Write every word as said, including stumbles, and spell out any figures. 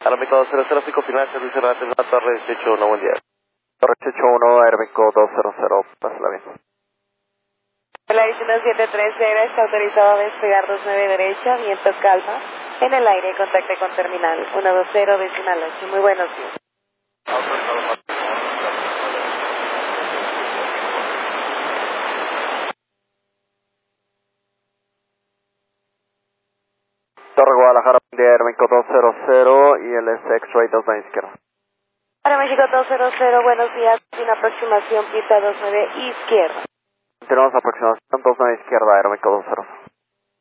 Aeroméxico dos cero cero, cinco final, servicio relante en la torre dieciocho uno, buen día. Torre dieciocho uno, Aeroméxico dos cero cero, pásala bien. La edición siete tres cero está autorizado a despegar dos nueve derecha, viento calma, en el aire, contacte con terminal uno dos cero, decimal ocho. Muy buenos días. Torre Guadalajara, buen día, Aeroméxico dos cero cero y el S X-Ray dos nueve izquierda. Para México dos cero cero, buenos días, sin aproximación, pista dos nueve izquierda. Tenemos aproximación dos nueve izquierda, Aeroméxico dos cero cero.